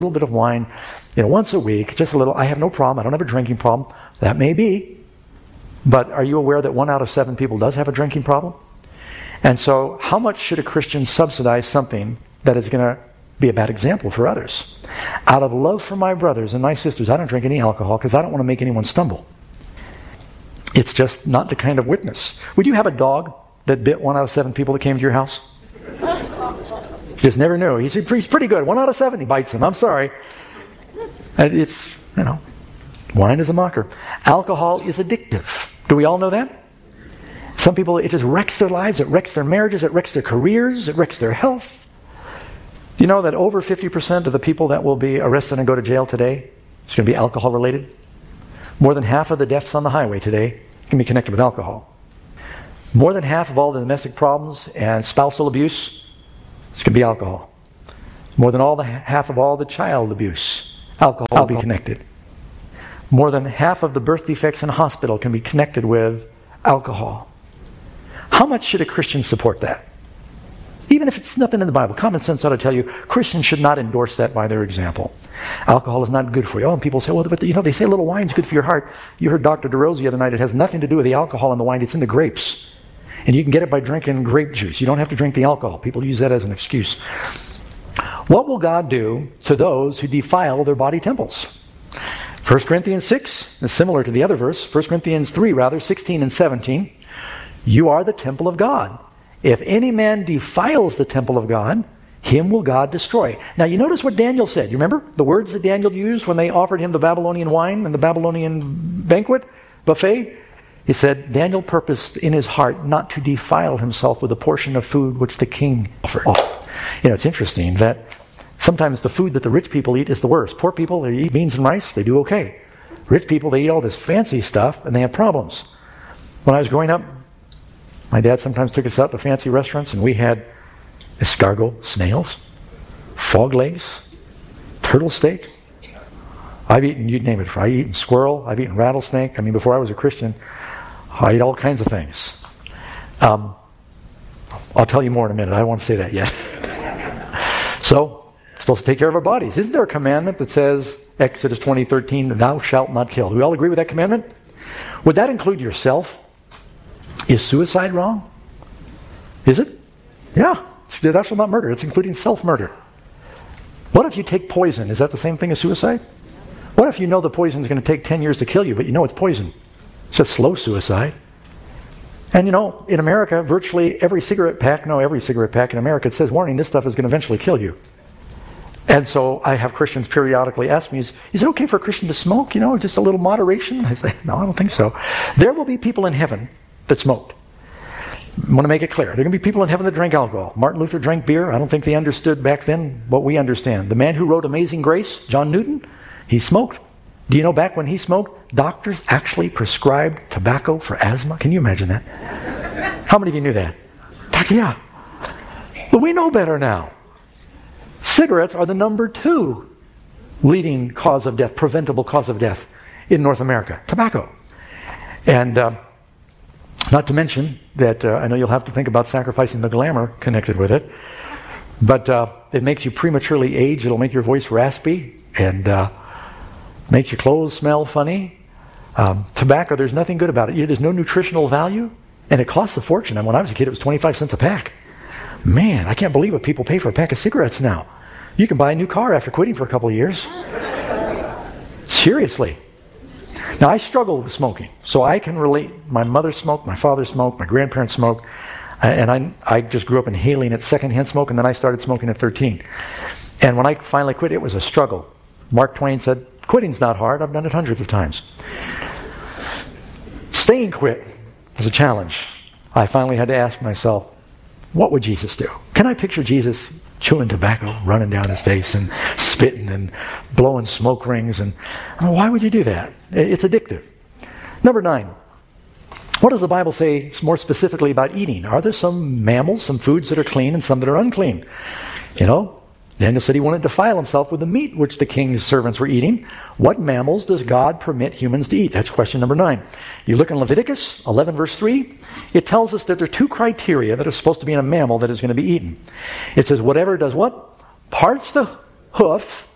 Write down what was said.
little bit of wine, once a week, just a little. I have no problem. I don't have a drinking problem. That may be. But are you aware that 1 out of 7 people does have a drinking problem? And so how much should a Christian subsidize something that is going to be a bad example for others? Out of love for my brothers and my sisters, I don't drink any alcohol because I don't want to make anyone stumble. It's just not the kind of witness. Would you have a dog that bit 1 out of 7 people that came to your house? Just never knew. He's pretty good. 1 out of 7, he bites them. I'm sorry. It's, wine is a mocker. Alcohol is addictive. Do we all know that? Some people, it just wrecks their lives. It wrecks their marriages. It wrecks their careers. It wrecks their health. Do you know that over 50% of the people that will be arrested and go to jail today, it's going to be alcohol related? More than half of the deaths on the highway today can be connected with alcohol. More than half of all the domestic problems and spousal abuse, it's going to be alcohol. More than half of all the child abuse, alcohol will be connected. More than half of the birth defects in a hospital can be connected with alcohol. How much should a Christian support that? Even if it's nothing in the Bible, common sense ought to tell you Christians should not endorse that by their example. Alcohol is not good for you. Oh, and people say, well, but they say a little wine's good for your heart. You heard Dr. DeRose the other night. It has nothing to do with the alcohol in the wine. It's in the grapes. And you can get it by drinking grape juice. You don't have to drink the alcohol. People use that as an excuse. What will God do to those who defile their body temples? 1 Corinthians 6 is similar to the other verse. 1 Corinthians 3, 16 and 17. You are the temple of God. If any man defiles the temple of God, him will God destroy. Now you notice what Daniel said. You remember the words that Daniel used when they offered him the Babylonian wine and the Babylonian banquet buffet? He said, Daniel purposed in his heart not to defile himself with a portion of food which the king offered. It's interesting that sometimes the food that the rich people eat is the worst. Poor people, they eat beans and rice, they do okay. Rich people, they eat all this fancy stuff and they have problems. When I was growing up, my dad sometimes took us out to fancy restaurants and we had escargot snails, frog legs, turtle steak. I've eaten, you'd name it, I've eaten squirrel, I've eaten rattlesnake. Before I was a Christian, I ate all kinds of things. I'll tell you more in a minute. I don't want to say that yet. So, we're supposed to take care of our bodies. Isn't there a commandment that says, Exodus 20:13, thou shalt not kill? Do we all agree with that commandment? Would that include yourself? Is suicide wrong? Is it? Yeah. Thou shalt not murder. It's including self-murder. What if you take poison? Is that the same thing as suicide? What if you know the poison is going to take 10 years to kill you, but you know it's poison? It's just slow suicide. And in America, virtually every cigarette pack in America, it says, warning, this stuff is going to eventually kill you. And so I have Christians periodically ask me, is it okay for a Christian to smoke? Just a little moderation? I say, no, I don't think so. There will be people in heaven that smoked. I want to make it clear. There are going to be people in heaven that drank alcohol. Martin Luther drank beer. I don't think they understood back then what we understand. The man who wrote Amazing Grace, John Newton, he smoked. Do you know back when he smoked, doctors actually prescribed tobacco for asthma? Can you imagine that? How many of you knew that? Doctor, yeah. But we know better now. Cigarettes are the number 2 leading cause of death, preventable cause of death in North America. Tobacco. And not to mention that I know you'll have to think about sacrificing the glamour connected with it, but it makes you prematurely age. It'll make your voice raspy and makes your clothes smell funny. Tobacco, there's nothing good about it. There's no nutritional value, and it costs a fortune. And when I was a kid, it was 25 cents a pack. Man, I can't believe what people pay for a pack of cigarettes now. You can buy a new car after quitting for a couple of years. Seriously. Now, I struggle with smoking, so I can relate. My mother smoked, my father smoked, my grandparents smoked, and I just grew up inhaling at secondhand smoke, and then I started smoking at 13. And when I finally quit, it was a struggle. Mark Twain said, quitting's not hard. I've done it hundreds of times. Staying quit was a challenge. I finally had to ask myself, what would Jesus do? Can I picture Jesus chewing tobacco, running down his face and spitting and blowing smoke rings? And why would you do that? It's addictive. Number 9. What does the Bible say more specifically about eating? Are there some mammals, some foods that are clean and some that are unclean? Daniel said he wouldn't defile himself with the meat which the king's servants were eating. What mammals does God permit humans to eat? That's question number 9. You look in Leviticus 11 verse 3. It tells us that there are 2 criteria that are supposed to be in a mammal that is going to be eaten. It says whatever does what? Parts the hoof